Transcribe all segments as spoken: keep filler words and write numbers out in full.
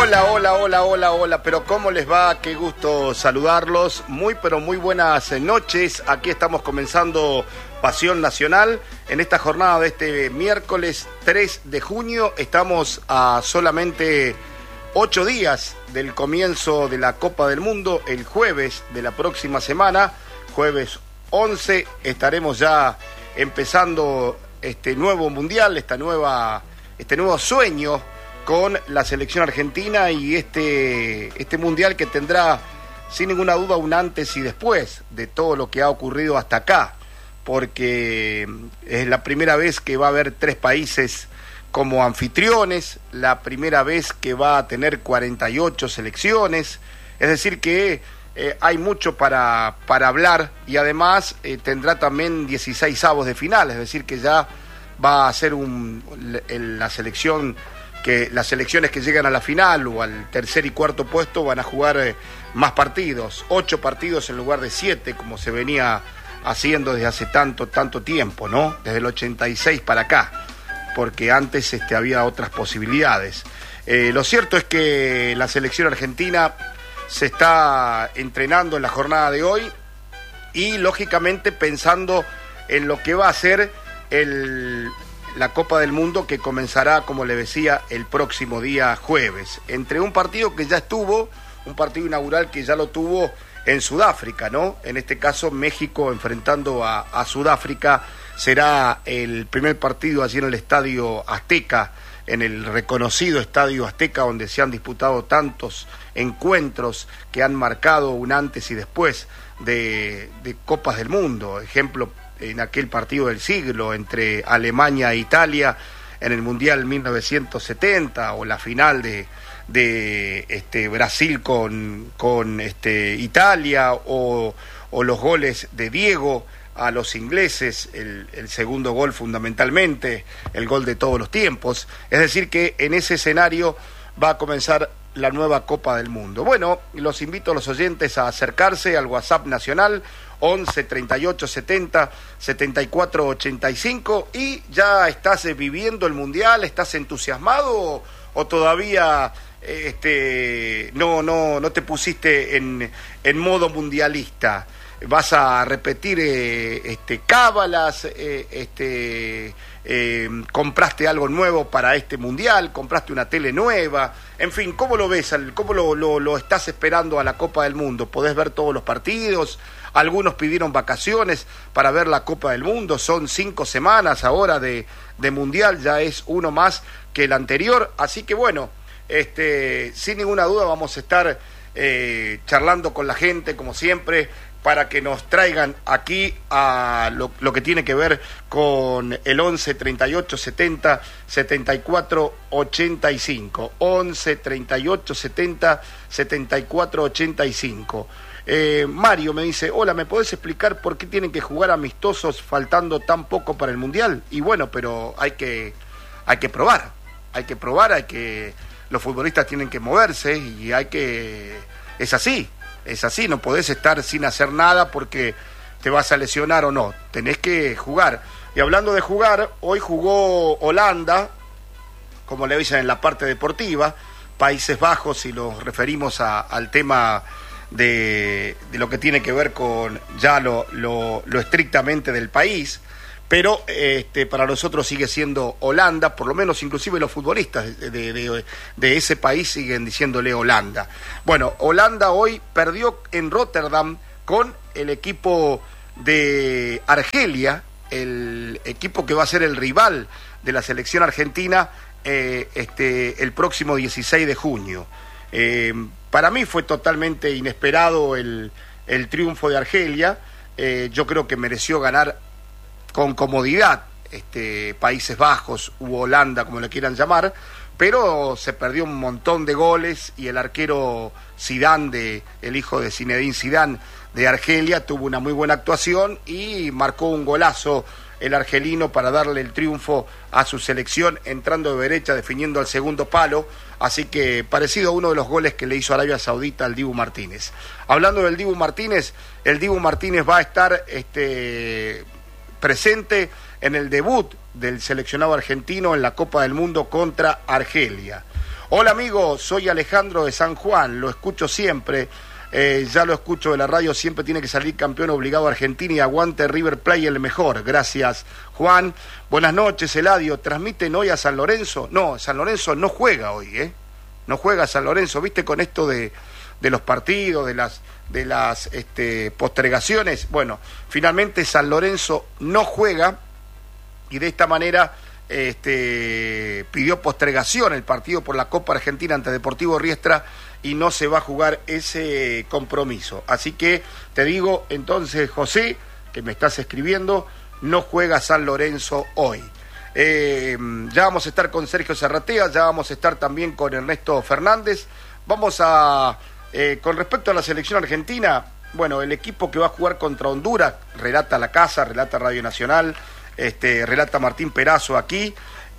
Hola, hola, hola, hola, hola, pero ¿cómo les va? Qué gusto saludarlos. Muy, pero muy buenas noches. Aquí estamos comenzando Pasión Nacional en esta jornada de este miércoles tres de junio. Estamos a solamente ocho días del comienzo de la Copa del Mundo. El jueves de la próxima semana, jueves once, estaremos ya empezando este nuevo mundial, esta nueva, este nuevo sueño con la selección argentina y este, este mundial que tendrá sin ninguna duda un antes y después de todo lo que ha ocurrido hasta acá, porque es la primera vez que va a haber tres países como anfitriones, la primera vez que va a tener cuarenta y ocho selecciones, es decir que eh, hay mucho para, para hablar y además eh, tendrá también dieciséis avos de final, es decir que ya va a ser un, la selección que las selecciones que llegan a la final o al tercer y cuarto puesto van a jugar eh, más partidos, ocho partidos en lugar de siete, como se venía haciendo desde hace tanto, tanto tiempo, ¿no? Desde el ochenta y seis para acá, porque antes este, había otras posibilidades. Eh, lo cierto es que la selección argentina se está entrenando en la jornada de hoy y, lógicamente, pensando en lo que va a ser el... la Copa del Mundo, que comenzará, como le decía, el próximo día jueves, entre un partido que ya estuvo, un partido inaugural que ya lo tuvo en Sudáfrica, ¿no? En este caso México enfrentando a, a Sudáfrica, será el primer partido allí en el Estadio Azteca, en el reconocido Estadio Azteca, donde se han disputado tantos encuentros que han marcado un antes y después de, de Copas del Mundo. Ejemplo, en aquel partido del siglo entre Alemania e Italia en el Mundial mil novecientos setenta, o la final de, de este, Brasil con, con este, Italia, o, o los goles de Diego a los ingleses, el, el segundo gol fundamentalmente, el gol de todos los tiempos. Es decir que en ese escenario va a comenzar la nueva Copa del Mundo. Bueno, los invito a los oyentes a acercarse al WhatsApp nacional once, treinta y ocho, setenta, setenta y cuatro, ochenta y cinco. ¿Y ya estás viviendo el Mundial? ¿Estás entusiasmado o, o todavía este, no, no, no te pusiste en, en modo mundialista? ¿Vas a repetir eh, este, cábalas? Eh, este, eh, ¿Compraste algo nuevo para este Mundial? ¿Compraste una tele nueva? En fin, ¿cómo lo ves? ¿Cómo lo, lo, lo estás esperando a la Copa del Mundo? ¿Podés ver todos los partidos? Algunos pidieron vacaciones para ver la Copa del Mundo. Son cinco semanas ahora de, de Mundial, ya es uno más que el anterior. Así que bueno, este, sin ninguna duda vamos a estar eh, charlando con la gente, como siempre, para que nos traigan aquí a lo, lo que tiene que ver con el once, treinta y ocho, setenta, setenta y cuatro, ochenta y cinco. once, treinta y ocho, setenta, setenta y cuatro, ochenta y cinco. Eh, Mario me dice, hola, ¿me podés explicar por qué tienen que jugar amistosos faltando tan poco para el Mundial? Y bueno, pero hay que, hay que probar, hay que probar, hay que, los futbolistas tienen que moverse y hay que, es así. Es así, no podés estar sin hacer nada porque te vas a lesionar o no, tenés que jugar. Y hablando de jugar, hoy jugó Holanda, como le dicen en la parte deportiva, Países Bajos, si nos referimos a, al tema de, de lo que tiene que ver con ya lo, lo, lo estrictamente del país, pero este, para nosotros sigue siendo Holanda, por lo menos inclusive los futbolistas de, de, de, de ese país siguen diciéndole Holanda. Bueno, Holanda hoy perdió en Rotterdam con el equipo de Argelia, el equipo que va a ser el rival de la selección argentina eh, este, el próximo dieciséis de junio. Eh, para mí fue totalmente inesperado el, el triunfo de Argelia. Eh, yo creo que mereció ganar con comodidad este, Países Bajos u Holanda, como le quieran llamar, pero se perdió un montón de goles y el arquero Zidane, de, el hijo de Zinedine Zidane de Argelia, tuvo una muy buena actuación y marcó un golazo el argelino para darle el triunfo a su selección, entrando de derecha, definiendo al segundo palo, así que parecido a uno de los goles que le hizo Arabia Saudita al Dibu Martínez. Hablando del Dibu Martínez, el Dibu Martínez va a estar este, presente en el debut del seleccionado argentino en la Copa del Mundo contra Argelia. Hola amigo, soy Alejandro de San Juan, lo escucho siempre, eh, ya lo escucho de la radio, siempre tiene que salir campeón obligado Argentina y aguante River Plate el mejor. Gracias Juan. Buenas noches Eladio, ¿transmiten hoy a San Lorenzo? No, San Lorenzo no juega hoy, ¿eh? No juega San Lorenzo, viste con esto de, de los partidos, de las, de las este, postergaciones. Bueno, finalmente San Lorenzo no juega y de esta manera este, pidió postergación el partido por la Copa Argentina ante Deportivo Riestra y no se va a jugar ese compromiso. Así que te digo entonces, José, que me estás escribiendo, no juega San Lorenzo hoy. Eh, ya vamos a estar con Sergio Serratea, ya vamos a estar también con Ernesto Fernández. Vamos a, eh, con respecto a la selección argentina, bueno, el equipo que va a jugar contra Honduras, relata La Casa, relata Radio Nacional, este, relata Martín Perazo aquí.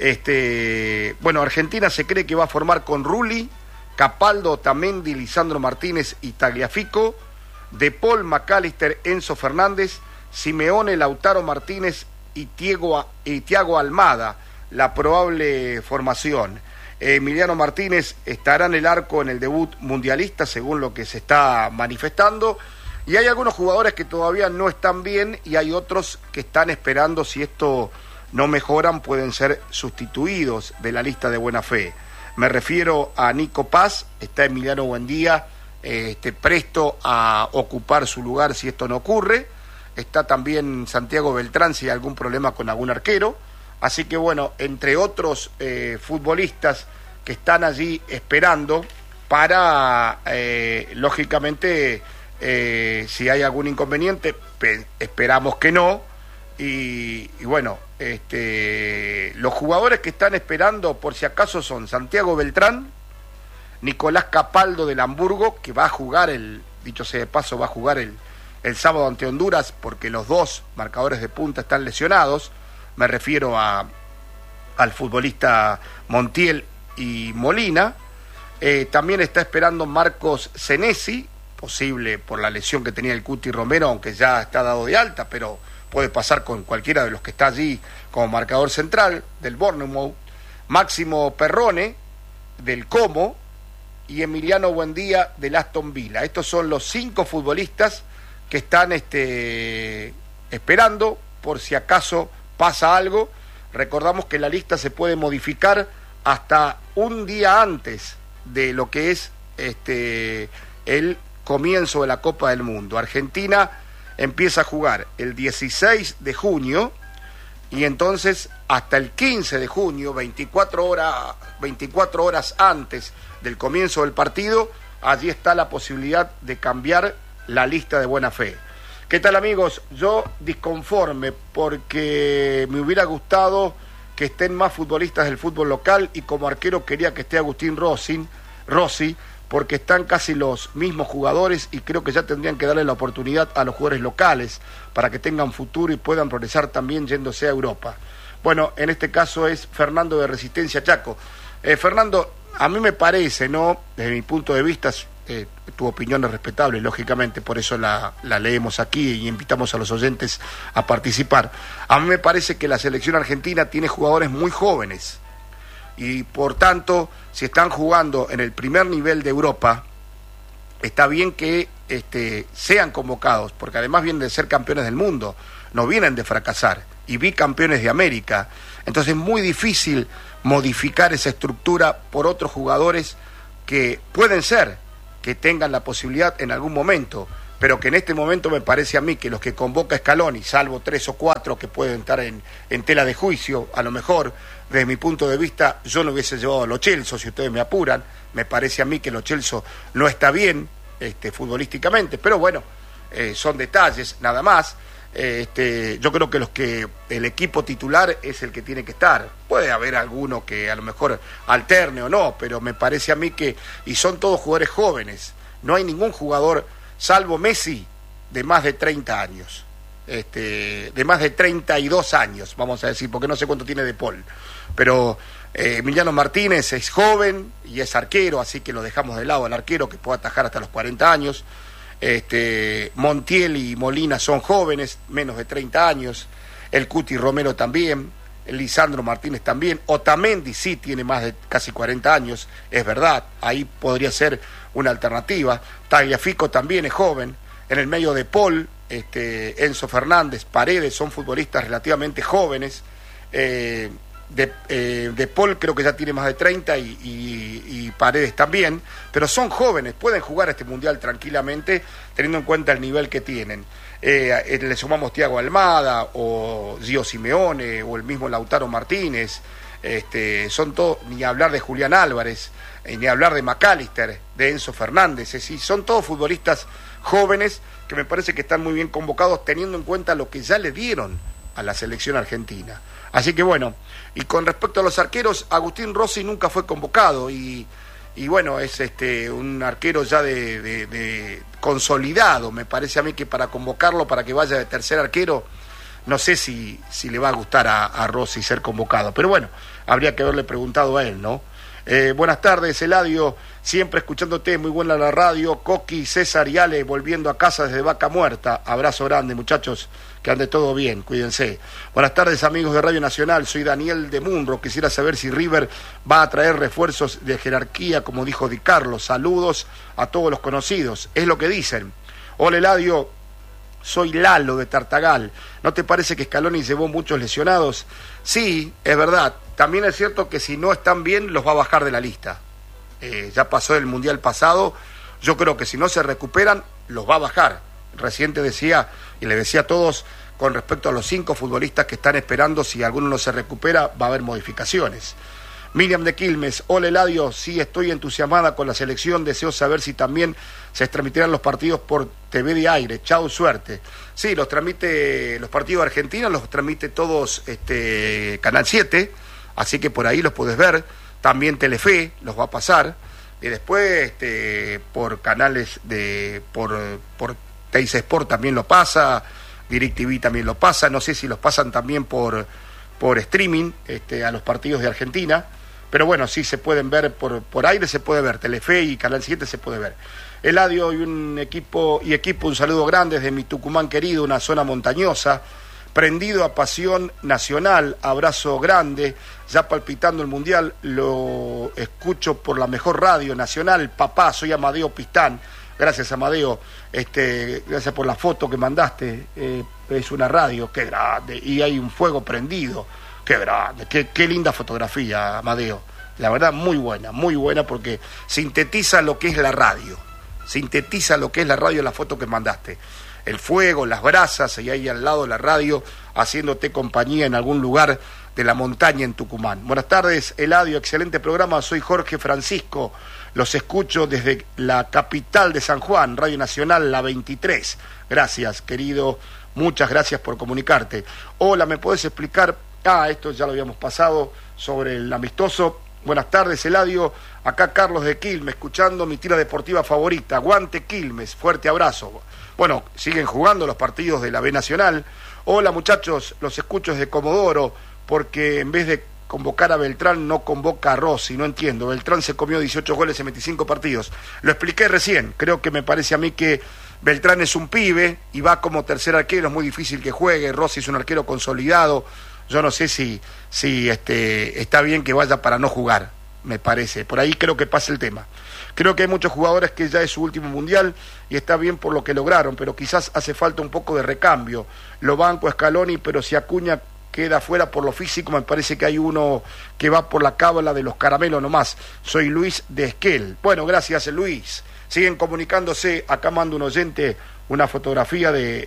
Este, bueno, Argentina se cree que va a formar con Rulli, Capaldo, Otamendi, Lisandro Martínez y Tagliafico, De Paul, McAllister, Enzo Fernández, Simeone, Lautaro Martínez y Thiago, y Thiago Almada, la probable formación. Emiliano Martínez estará en el arco en el debut mundialista, según lo que se está manifestando, y hay algunos jugadores que todavía no están bien y hay otros que están esperando, si esto no mejoran, pueden ser sustituidos de la lista de buena fe. Me refiero a Nico Paz, está Emiliano Buendía, este, presto a ocupar su lugar si esto no ocurre. Está también Santiago Beltrán si hay algún problema con algún arquero. Así que bueno, entre otros eh, futbolistas que están allí esperando para, eh, lógicamente, eh, si hay algún inconveniente, esperamos que no. Y, y bueno, este, los jugadores que están esperando por si acaso son Santiago Beltrán, Nicolás Capaldo del Hamburgo, que va a jugar, el dicho sea de paso, va a jugar el, el sábado ante Honduras, porque los dos marcadores de punta están lesionados. Me refiero a, al futbolista Montiel y Molina. Eh, también está esperando Marcos Senesi, posible por la lesión que tenía el Cuti Romero, aunque ya está dado de alta, pero puede pasar con cualquiera de los que está allí como marcador central, del Bournemouth. Máximo Perrone, del Como, y Emiliano Buendía, del Aston Villa. Estos son los cinco futbolistas que están este, esperando por si acaso pasa algo. Recordamos que la lista se puede modificar hasta un día antes de lo que es este, el comienzo de la Copa del Mundo. Argentina empieza a jugar el dieciséis de junio y entonces hasta el quince de junio, veinticuatro horas, veinticuatro horas antes del comienzo del partido, allí está la posibilidad de cambiar la lista de buena fe. ¿Qué tal amigos? Yo disconforme porque me hubiera gustado que estén más futbolistas del fútbol local y como arquero quería que esté Agustín Rossi, Rossi porque están casi los mismos jugadores y creo que ya tendrían que darle la oportunidad a los jugadores locales para que tengan futuro y puedan progresar también yéndose a Europa. Bueno, en este caso es Fernando de Resistencia Chaco. Eh, Fernando, a mí me parece, ¿no? Desde mi punto de vista, eh, tu opinión es respetable, lógicamente, por eso la, la leemos aquí y invitamos a los oyentes a participar. A mí me parece que la selección argentina tiene jugadores muy jóvenes y por tanto, si están jugando en el primer nivel de Europa, está bien que este, sean convocados, porque además vienen de ser campeones del mundo, no vienen de fracasar, y bicampeones de América. Entonces es muy difícil modificar esa estructura por otros jugadores que pueden ser, que tengan la posibilidad en algún momento, pero que en este momento me parece a mí que los que convoca Scaloni, salvo tres o cuatro que pueden estar en, en tela de juicio, a lo mejor, desde mi punto de vista, yo no hubiese llevado a Lo Celso, si ustedes me apuran. Me parece a mí que Lo Celso no está bien este, futbolísticamente, pero bueno, eh, son detalles, nada más. Eh, este, yo creo que los que el equipo titular es el que tiene que estar. Puede haber alguno que a lo mejor alterne o no, pero me parece a mí que, y son todos jugadores jóvenes, no hay ningún jugador, salvo Messi, de más de treinta años. Este, de más de treinta y dos años, vamos a decir, porque no sé cuánto tiene De Paul, pero eh, Emiliano Martínez es joven y es arquero, así que lo dejamos de lado al arquero que puede atajar hasta los cuarenta años. Este, Montiel y Molina son jóvenes, menos de treinta años, el Cuti Romero también, Lisandro Martínez también, Otamendi sí tiene más de casi cuarenta años, es verdad, ahí podría ser una alternativa. Tagliafico también es joven, en el medio de Paul, este, Enzo Fernández, Paredes, son futbolistas relativamente jóvenes. eh, de, eh, de Paul creo que ya tiene más de treinta y, y, y Paredes también, pero son jóvenes, pueden jugar este mundial tranquilamente teniendo en cuenta el nivel que tienen. Eh, le sumamos Thiago Almada o Gio Simeone o el mismo Lautaro Martínez, este, son todos, ni hablar de Julián Álvarez, eh, ni hablar de McAllister, de Enzo Fernández, es decir, son todos futbolistas jóvenes que me parece que están muy bien convocados teniendo en cuenta lo que ya le dieron a la selección argentina. Así que bueno, y con respecto a los arqueros, Agustín Rossi nunca fue convocado y, y bueno, es este un arquero ya de, de, de consolidado, me parece a mí que para convocarlo, para que vaya de tercer arquero, no sé si, si le va a gustar a, a Rossi ser convocado, pero bueno, habría que haberle preguntado a él, ¿no? Eh, buenas tardes, Eladio, siempre escuchándote, muy buena la radio. Coqui, César y Ale volviendo a casa desde Vaca Muerta. Abrazo grande, muchachos, que ande todo bien, cuídense. Buenas tardes, amigos de Radio Nacional, soy Daniel de Munro, quisiera saber si River va a traer refuerzos de jerarquía, como dijo Di Carlos. Saludos a todos los conocidos, es lo que dicen. Hola, Eladio, soy Lalo de Tartagal. ¿No te parece que Scaloni llevó muchos lesionados? Sí, es verdad. También es cierto que si no están bien, los va a bajar de la lista. Eh, ya pasó el Mundial pasado. Yo creo que si no se recuperan, los va a bajar. Recién te decía, y le decía a todos, con respecto a los cinco futbolistas que están esperando, si alguno no se recupera, va a haber modificaciones. Miriam de Quilmes, hola Eladio, sí estoy entusiasmada con la selección, deseo saber si también se transmitirán los partidos por T V de aire, chau, suerte. Sí, los transmite, los partidos de Argentina los transmite todos este Canal siete, así que por ahí los puedes ver, también Telefe los va a pasar, y después este, por canales de, por, por Teis Sport también lo pasa, DirecTV también lo pasa, no sé si los pasan también por, por streaming este, a los partidos de Argentina, pero bueno, sí se pueden ver por, por aire, se puede ver, Telefe y Canal siete se puede ver. Eladio y un equipo, y equipo, un saludo grande desde mi Tucumán querido, una zona montañosa, prendido a pasión nacional, abrazo grande, ya palpitando el Mundial, lo escucho por la mejor radio nacional, papá, soy Amadeo Pistán, gracias Amadeo, este, gracias por la foto que mandaste, eh, es una radio, qué grande, y hay un fuego prendido, qué grande, qué, qué linda fotografía, Amadeo, la verdad muy buena, muy buena porque sintetiza lo que es la radio, sintetiza lo que es la radio, la foto que mandaste, el fuego, las brasas, y ahí al lado la radio, haciéndote compañía en algún lugar de la montaña en Tucumán. Buenas tardes, Eladio, excelente programa, soy Jorge Francisco, los escucho desde la capital de San Juan, Radio Nacional, la veintitrés. Gracias, querido, muchas gracias por comunicarte. Hola, ¿me podés explicar? Ah, esto ya lo habíamos pasado, sobre el amistoso. Buenas tardes, Eladio, acá Carlos de Quilmes, escuchando mi tira deportiva favorita, aguante Quilmes, fuerte abrazo. Bueno, siguen jugando los partidos de la B Nacional. Hola muchachos, los escucho desde Comodoro, porque en vez de convocar a Beltrán no convoca a Rossi, no entiendo. Beltrán se comió dieciocho goles en veinticinco partidos. Lo expliqué recién, creo que me parece a mí que Beltrán es un pibe y va como tercer arquero, es muy difícil que juegue. Rossi es un arquero consolidado. Yo no sé si, si este, está bien que vaya para no jugar, me parece. Por ahí creo que pasa el tema. Creo que hay muchos jugadores que ya es su último mundial y está bien por lo que lograron, pero quizás hace falta un poco de recambio. Lo banco a Scaloni, pero si Acuña queda fuera por lo físico, me parece que hay uno que va por la cábala de los caramelos nomás. Soy Luis de Esquel. Bueno, gracias Luis. Siguen comunicándose. Acá manda un oyente una fotografía de,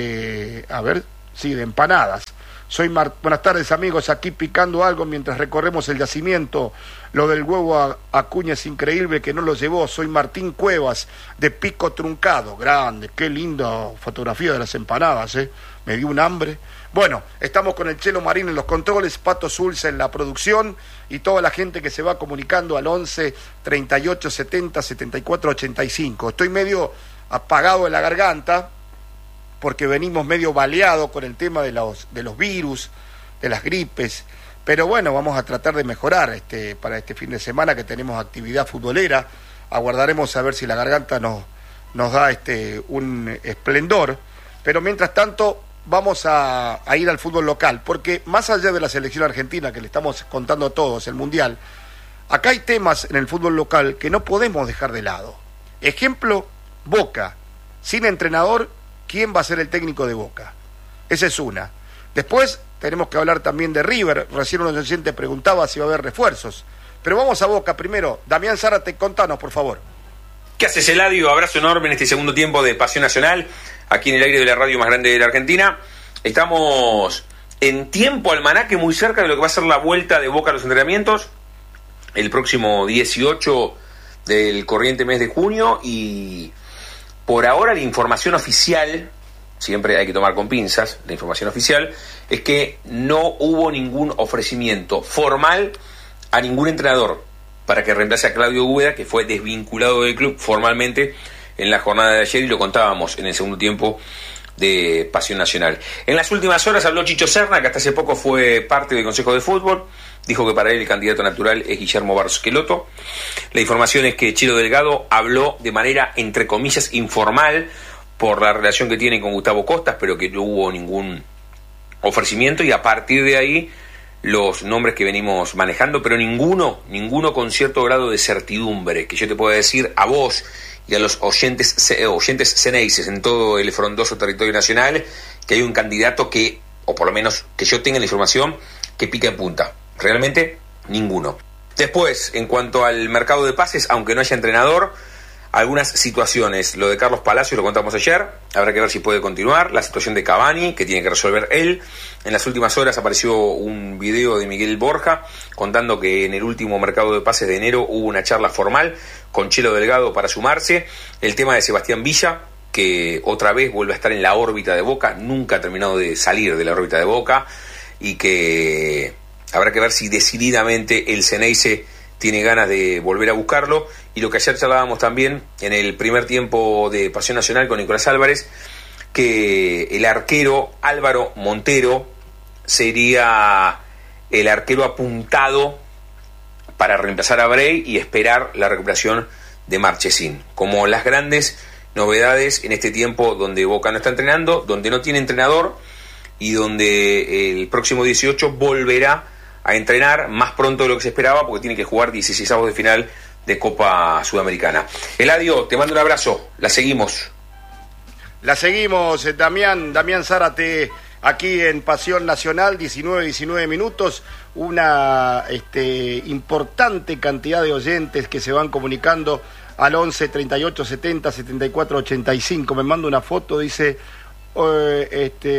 de a ver, sí, de empanadas. Soy Mar... Buenas tardes amigos, aquí picando algo mientras recorremos el yacimiento. Lo del huevo a Acuña es increíble que no lo llevó. Soy Martín Cuevas de Pico Truncado. Grande, qué linda fotografía de las empanadas, ¿eh? Me dio un hambre. Bueno, estamos con el Chelo Marín en los controles, Pato Zulza en la producción y toda la gente que se va comunicando al once, treinta y ocho, setenta, setenta y cuatro, ochenta y cinco. Estoy medio apagado de la garganta porque venimos medio baleados con el tema de los, de los virus, de las gripes, pero bueno, vamos a tratar de mejorar este, para este fin de semana que tenemos actividad futbolera. Aguardaremos a ver si la garganta nos, nos da este, un esplendor, pero mientras tanto vamos a, a ir al fútbol local, porque más allá de la selección argentina, que le estamos contando a todos, el Mundial, acá hay temas en el fútbol local que no podemos dejar de lado. Ejemplo, Boca. Sin entrenador, ¿quién va a ser el técnico de Boca? Esa es una. Después tenemos que hablar también de River. Recién un oyente preguntaba si va a haber refuerzos. Pero vamos a Boca primero. Damián Zárate, contanos, por favor. ¿Qué haces, Eladio? Abrazo enorme en este segundo tiempo de Pasión Nacional, aquí en el aire de la radio más grande de la Argentina. Estamos en tiempo almanaque, muy cerca de lo que va a ser la vuelta de Boca a los entrenamientos, el próximo dieciocho del corriente mes de junio, y por ahora la información oficial, siempre hay que tomar con pinzas, la información oficial es que no hubo ningún ofrecimiento formal a ningún entrenador para que reemplace a Claudio Úbeda, que fue desvinculado del club formalmente en la jornada de ayer, y lo contábamos en el segundo tiempo de Pasión Nacional. En las últimas horas habló Chicho Serna, que hasta hace poco fue parte del Consejo de Fútbol. Dijo que para él el candidato natural es Guillermo Barros Queloto. La información es que Chelo Delgado habló de manera, entre comillas, informal por la relación que tiene con Gustavo Costas, pero que no hubo ningún ofrecimiento, y a partir de ahí los nombres que venimos manejando, pero ninguno, ninguno con cierto grado de certidumbre, que yo te pueda decir a vos y a los oyentes, oyentes ceneices en todo el frondoso territorio nacional, que hay un candidato que, o por lo menos que yo tenga la información, que pica en punta. Realmente ninguno. Después, en cuanto al mercado de pases, aunque no haya entrenador, algunas situaciones. Lo de Carlos Palacios lo contamos ayer, habrá que ver si puede continuar. La situación de Cavani, que tiene que resolver él. En las últimas horas apareció un video de Miguel Borja contando que en el último mercado de pases de enero hubo una charla formal con Chelo Delgado para sumarse. El tema de Sebastián Villa, que otra vez vuelve a estar en la órbita de Boca, nunca ha terminado de salir de la órbita de Boca, y que habrá que ver si decididamente el Ceneice tiene ganas de volver a buscarlo. Y lo que ayer charlábamos también en el primer tiempo de Pasión Nacional con Nicolás Álvarez, que el arquero Álvaro Montero sería el arquero apuntado para reemplazar a Bray y esperar la recuperación de Marchesín, como las grandes novedades en este tiempo donde Boca no está entrenando, donde no tiene entrenador, y donde el próximo dieciocho volverá a entrenar más pronto de lo que se esperaba, porque tiene que jugar dieciseisavos de final de Copa Sudamericana. Eladio, te mando un abrazo, la seguimos. La seguimos, eh, Damián, Damián Zárate, aquí en Pasión Nacional, diecinueve, diecinueve minutos, una este, importante cantidad de oyentes que se van comunicando al once, treinta y ocho, setenta, setenta y cuatro, ochenta y cinco. Me manda una foto, dice, eh,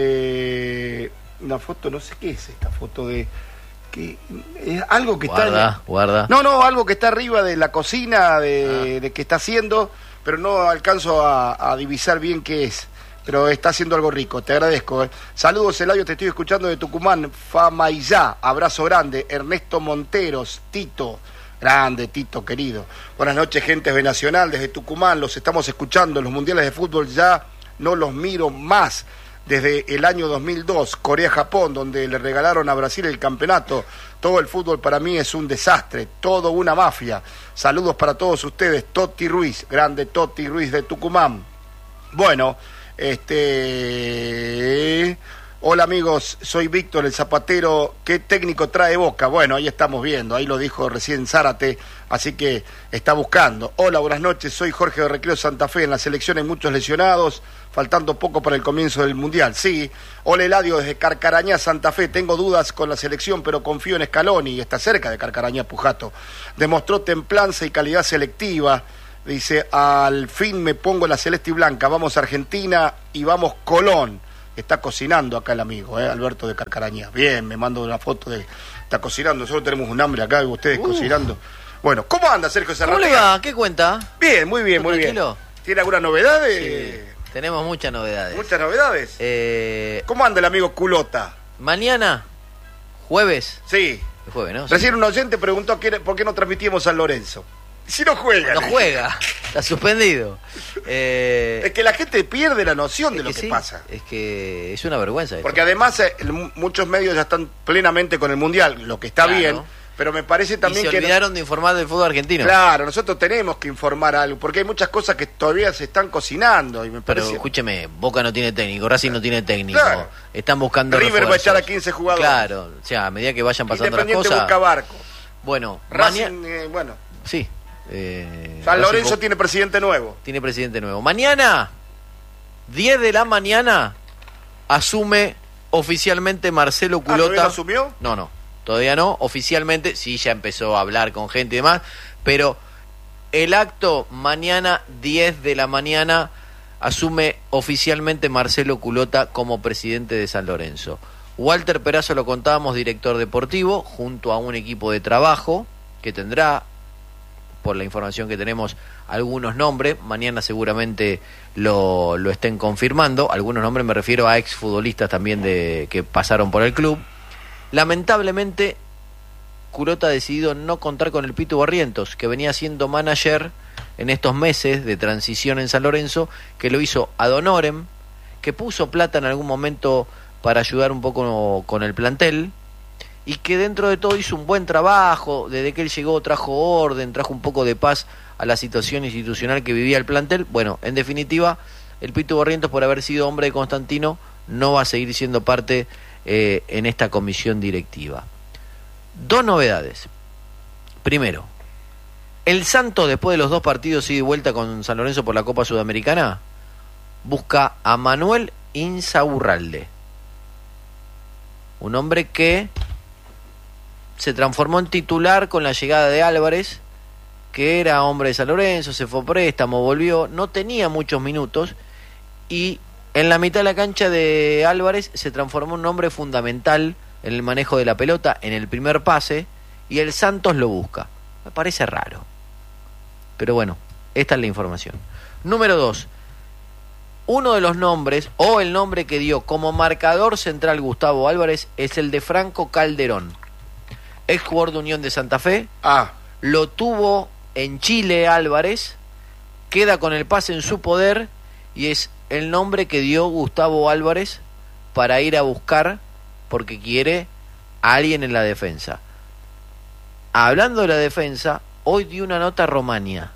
este, una foto, no sé qué es esta foto de... que es algo que guarda, está guarda. no no algo que está arriba de la cocina de, ah. de que está haciendo, pero no alcanzo a, a divisar bien qué es, pero está haciendo algo rico. Te agradezco, eh. Saludos, Eladio, te estoy escuchando de Tucumán. Famaillá, abrazo grande. Ernesto Monteros, Tito, grande Tito querido. Buenas noches, gente de Nacional desde Tucumán, los estamos escuchando. Los mundiales de fútbol ya no los miro más desde el año dos mil dos, Corea-Japón, donde le regalaron a Brasil el campeonato. Todo el fútbol para mí es un desastre, todo una mafia. Saludos para todos ustedes, Toti Ruiz, grande Toti Ruiz de Tucumán. Bueno, este... Hola amigos, soy Víctor el Zapatero. ¿Qué técnico trae Boca? Bueno, ahí estamos viendo, ahí lo dijo recién Zárate, así que está buscando. Hola, buenas noches, soy Jorge de Recreo Santa Fe. En la selección hay muchos lesionados, faltando poco para el comienzo del Mundial. Sí, hola Eladio desde Carcarañá, Santa Fe. Tengo dudas con la selección, pero confío en Scaloni, está cerca de Carcarañá, Pujato. Demostró templanza y calidad selectiva. Dice, al fin me pongo la celeste y blanca. Vamos Argentina y vamos Colón. Está cocinando acá el amigo, ¿eh? Alberto de Carcarañá. Bien, me mando una foto de... Está cocinando, nosotros tenemos un hambre acá y ustedes uh. cocinando. Bueno, ¿cómo anda Sergio Serratea? ¿Cómo le va? ¿Qué cuenta? Bien, muy bien, muy tranquilo? bien. ¿Tiene alguna novedad? Sí, tenemos muchas novedades. ¿Muchas novedades? Eh... ¿Cómo anda el amigo Culota? Mañana, jueves. Sí. El jueves, ¿no? Recién sí. un oyente preguntó por qué no transmitimos San Lorenzo. Si no juega. No juega, está suspendido. Eh, es que la gente pierde la noción de lo que, que sí, pasa. Es que es una vergüenza. Porque esto. además eh, muchos medios ya están plenamente con el Mundial, lo que está claro, bien, pero me parece también y se que... olvidaron de informar del fútbol argentino. Claro, nosotros tenemos que informar algo, porque hay muchas cosas que todavía se están cocinando, y me Pero parece... escúcheme, Boca no tiene técnico, Racing no tiene técnico, Claro. están buscando River refuerzos. va a echar a quince jugadores. Claro, o sea, a medida que vayan pasando las Independiente cosas... busca barco. Bueno, Racing, mañana... eh, bueno, Sí. Eh, San Racing Lorenzo Bo- tiene presidente nuevo. tiene presidente nuevo. Mañana, diez de la mañana, asume oficialmente Marcelo Ah, ¿todavía Culota. lo asumió? No, no, todavía no. Oficialmente, sí, ya empezó a hablar con gente y demás, pero el acto mañana, diez de la mañana, asume oficialmente Marcelo Culota como presidente de San Lorenzo. Walter Perazo, lo contábamos, director deportivo, junto a un equipo de trabajo que tendrá, por la información que tenemos, algunos nombres. Mañana seguramente lo, lo estén confirmando. Algunos nombres me refiero a exfutbolistas también de, que pasaron por el club. Lamentablemente, Culota ha decidido no contar con el Pitu Barrientos, que venía siendo manager en estos meses de transición en San Lorenzo, que lo hizo ad honorem, que puso plata en algún momento para ayudar un poco con el plantel, y que dentro de todo hizo un buen trabajo. Desde que él llegó trajo orden, trajo un poco de paz a la situación institucional que vivía el plantel. Bueno, en definitiva, el Pitu Barrientos, por haber sido hombre de Constantino, no va a seguir siendo parte eh, en esta comisión directiva. Dos novedades. Primero, el Santos, después de los dos partidos ida y vuelta con San Lorenzo por la Copa Sudamericana, busca a Manuel Insaurralde, un hombre que se transformó en titular con la llegada de Álvarez, que era hombre de San Lorenzo, se fue a préstamo, volvió, no tenía muchos minutos, y en la mitad de la cancha de Álvarez se transformó en un hombre fundamental en el manejo de la pelota, en el primer pase, y el Santos lo busca. Me parece raro, pero bueno, esta es la información. Número dos, uno de los nombres, o el nombre que dio como marcador central Gustavo Álvarez, es el de Franco Calderón, ex jugador de Unión de Santa Fe. Ah, Lo tuvo en Chile Álvarez, queda con el pase en su poder, y es el nombre que dio Gustavo Álvarez para ir a buscar, porque quiere a alguien en la defensa. Hablando de la defensa, hoy dio una nota a Romaña,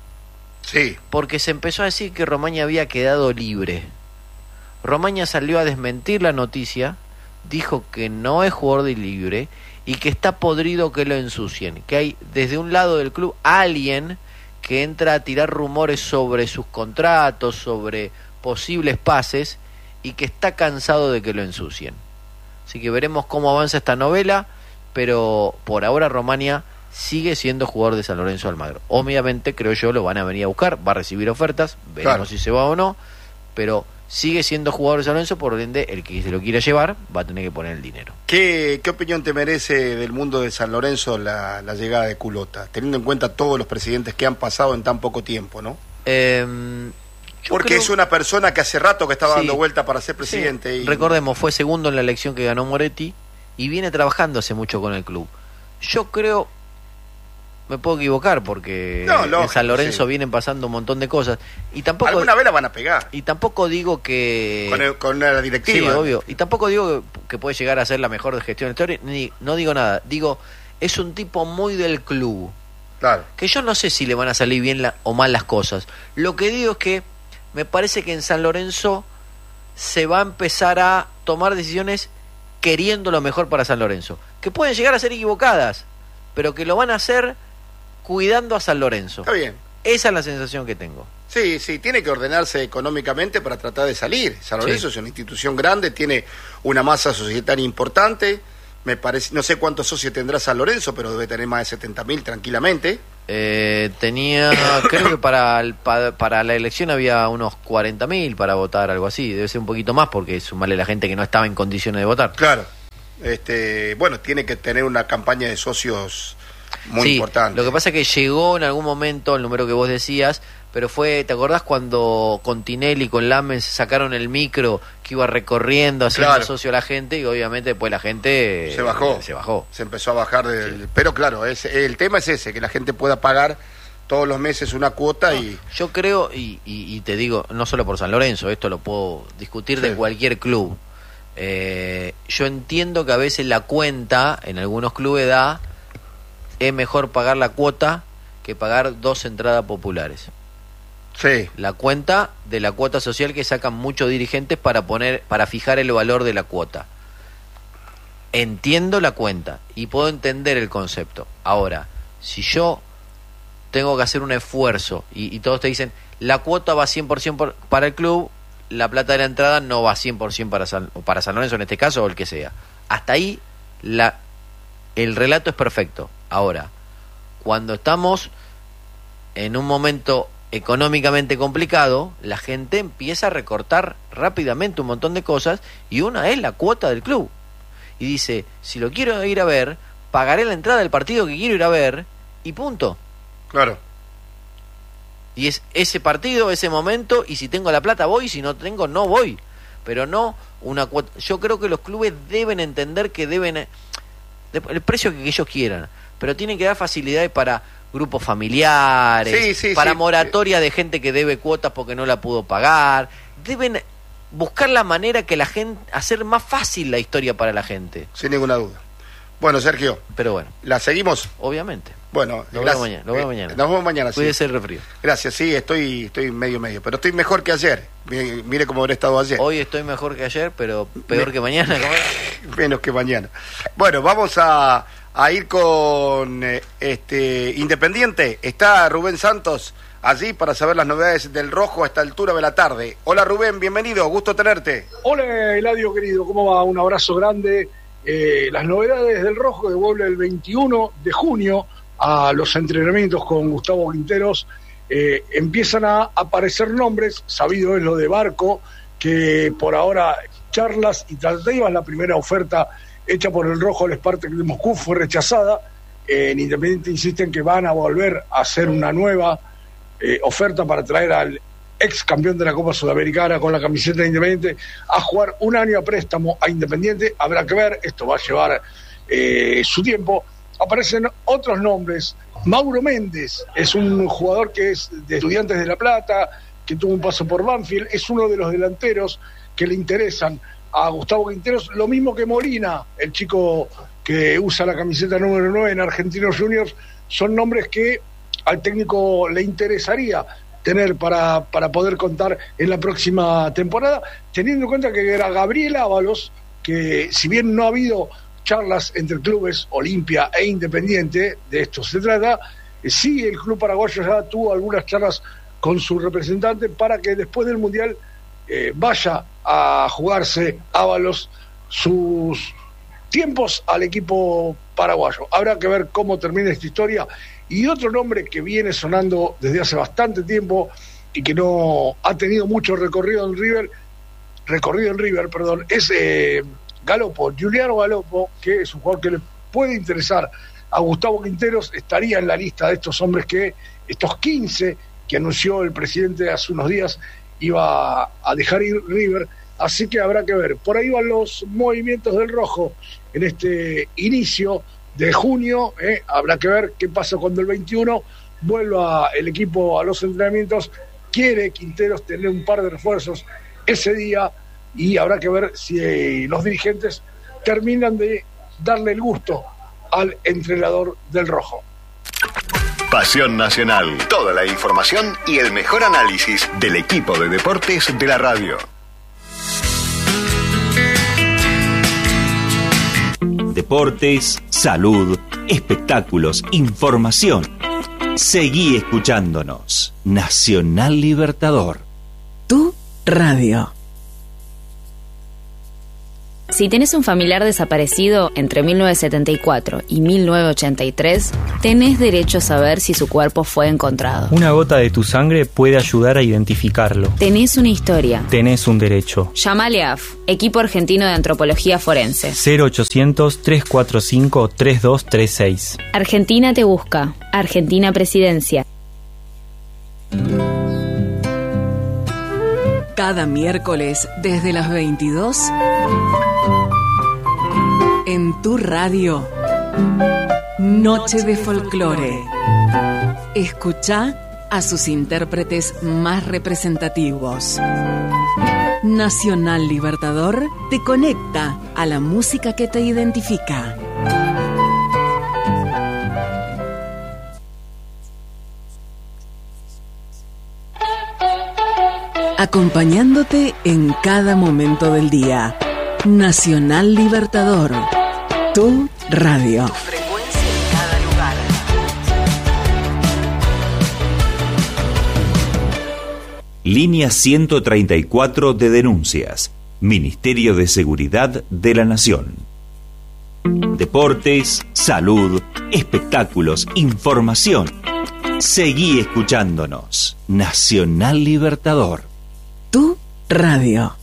sí. porque se empezó a decir que Romaña había quedado libre. Romaña salió a desmentir la noticia, dijo que no es jugador de libre y que está podrido que lo ensucien, que hay desde un lado del club alguien que entra a tirar rumores sobre sus contratos, sobre posibles pases, y que está cansado de que lo ensucien. Así que veremos cómo avanza esta novela, pero por ahora Romaña sigue siendo jugador de San Lorenzo de Almagro. Obviamente, creo yo, lo van a venir a buscar, va a recibir ofertas, veremos Claro. si se va o no, pero sigue siendo jugador de San Lorenzo, por ende, el que se lo quiera llevar va a tener que poner el dinero. ¿Qué, qué opinión te merece del mundo de San Lorenzo la, la llegada de Culota, teniendo en cuenta todos los presidentes que han pasado en tan poco tiempo, ¿no? Eh, yo Porque creo- es una persona que hace rato que estaba Sí. dando vuelta para ser presidente. Sí. Y... Recordemos, fue segundo en la elección que ganó Moretti y viene trabajando hace mucho con el club. Yo creo, me puedo equivocar porque No, en lógico, San Lorenzo sí. vienen pasando un montón de cosas, y tampoco Alguna vez la van a pegar y tampoco digo que con, el- con la sí, directiva. obvio, y tampoco digo que, que puede llegar a ser la mejor gestión de la historia, ni no digo nada, digo, es un tipo muy del club, Claro. que yo no sé si le van a salir bien la, o mal las cosas. Lo que digo es que me parece que en San Lorenzo se va a empezar a tomar decisiones queriendo lo mejor para San Lorenzo, que pueden llegar a ser equivocadas, pero que lo van a hacer cuidando a San Lorenzo. Está bien. Esa es la sensación que tengo. Sí, sí, tiene que ordenarse económicamente para tratar de salir. San Lorenzo Sí. es una institución grande, tiene una masa societaria importante. Me parece, no sé cuántos socios tendrá San Lorenzo, pero debe tener más de setenta mil tranquilamente. Eh, tenía, creo que para, el- pa- para la elección había unos cuarenta mil para votar, algo así. Debe ser un poquito más porque sumarle la gente que no estaba en condiciones de votar. Claro. Este, bueno, tiene que tener una campaña de socios muy Sí, importante. lo que pasa es que llegó en algún momento el número que vos decías, pero fue, ¿te acordás cuando con Tinelli, con Lamens sacaron el micro que iba recorriendo, haciendo Claro. socio a la gente, y obviamente después la gente Se bajó. eh, se bajó. Se empezó a bajar del... Pero claro, es, el tema es ese, que la gente pueda pagar todos los meses una cuota y... Yo creo, y, y, y te digo, no solo por San Lorenzo, esto lo puedo discutir Sí. de cualquier club. Eh, yo entiendo que a veces la cuenta en algunos clubes da es mejor pagar la cuota que pagar dos entradas populares. Sí. La cuenta de la cuota social que sacan muchos dirigentes para poner, para fijar el valor de la cuota. Entiendo la cuenta y puedo entender el concepto. Ahora, si yo tengo que hacer un esfuerzo y, y todos te dicen, la cuota va cien por ciento por, para el club, la plata de la entrada no va cien por ciento para San, para San Lorenzo en este caso o el que sea. Hasta ahí la, el relato es perfecto. Ahora, cuando estamos en un momento económicamente complicado, la gente empieza a recortar rápidamente un montón de cosas y una es la cuota del club. Y dice, si lo quiero ir a ver, pagaré la entrada del partido que quiero ir a ver y punto. Claro. Y es ese partido, ese momento, y si tengo la plata voy, si no tengo no voy. Pero no una cuota. Yo creo que los clubes deben entender que deben el precio que ellos quieran, pero tienen que dar facilidades para grupos familiares, sí, sí, para sí. moratoria de gente que debe cuotas porque no la pudo pagar. Deben buscar la manera que la gente, hacer más fácil la historia para la gente. Sin ninguna duda. Bueno, Sergio. Pero bueno. ¿La seguimos? Obviamente. Bueno, lo vemos mañana. Lo vemos eh, mañana. Nos vemos mañana. Puede sí. ser refrío. Gracias, sí, estoy estoy medio medio, pero estoy mejor que ayer. Mire, mire cómo habré estado ayer. Hoy estoy mejor que ayer, pero peor Me... que mañana. Menos que mañana. Bueno, vamos a, a ir con eh, este Independiente. Está Rubén Santos allí para saber las novedades del Rojo a esta altura de la tarde. Hola Rubén, bienvenido, gusto tenerte. Hola Eladio querido, ¿cómo va? Un abrazo grande. Eh, las novedades del Rojo que vuelve el veintiuno de junio a los entrenamientos con Gustavo Quinteros. Eh, empiezan a aparecer nombres, sabido es lo de Barco, que por ahora charlas y tratativas, la primera oferta hecha por el Rojo al Spartak de Moscú fue rechazada. Eh, en Independiente insisten que van a volver a hacer una nueva eh, oferta para traer al ex campeón de la Copa Sudamericana con la camiseta de Independiente a jugar un año a préstamo a Independiente. Habrá que ver, esto va a llevar eh, su tiempo. Aparecen otros nombres. Mauro Méndez es un jugador que es de Estudiantes de La Plata, que tuvo un paso por Banfield, es uno de los delanteros que le interesan a Gustavo Quinteros, lo mismo que Molina, el chico que usa la camiseta número nueve en Argentinos Juniors. Son nombres que al técnico le interesaría tener para, para poder contar en la próxima temporada, teniendo en cuenta que era Gabriel Ábalos, que si bien no ha habido charlas entre clubes Olimpia e Independiente, de esto se trata, eh, sí el club paraguayo ya tuvo algunas charlas con su representante para que después del Mundial eh, vaya a jugarse Ábalos sus tiempos al equipo paraguayo. Habrá que ver cómo termina esta historia. Y otro nombre que viene sonando desde hace bastante tiempo y que no ha tenido mucho recorrido en River, recorrido en River, perdón, es eh, Galopo, Juliano Galopo, que es un jugador que le puede interesar a Gustavo Quinteros. Estaría en la lista de estos hombres que, estos quince que anunció el presidente hace unos días, iba a dejar ir River. Así que habrá que ver. Por ahí van los movimientos del Rojo en este inicio de junio. Eh, habrá que ver qué pasa cuando el veintiuno vuelva el equipo a los entrenamientos. Quiere Quinteros tener un par de refuerzos ese día y habrá que ver si eh, los dirigentes terminan de darle el gusto al entrenador del Rojo. Pasión Nacional, toda la información y el mejor análisis del equipo de deportes de la radio. Deportes, salud, espectáculos, información. Seguí escuchándonos. Nacional Libertador. Tu radio. Si tenés un familiar desaparecido entre mil novecientos setenta y cuatro y mil novecientos ochenta y tres, tenés derecho a saber si su cuerpo fue encontrado. Una gota de tu sangre puede ayudar a identificarlo. Tenés una historia. Tenés un derecho. Llamale A F, Equipo Argentino de Antropología Forense. cero ochocientos, trescientos cuarenta y cinco, treinta y dos treinta y seis. Argentina te busca. Argentina Presidencia. Cada miércoles desde las veintidós en tu radio, Noche de Folclore. Escucha a sus intérpretes más representativos. Nacional Libertador te conecta a la música que te identifica. acompañándote en cada momento del día. Nacional Libertador, tu radio. Tu frecuencia en cada lugar. Línea ciento treinta y cuatro de denuncias. Ministerio de Seguridad de la Nación. Deportes, salud, espectáculos, información. Seguí escuchándonos. Nacional Libertador. Tu radio.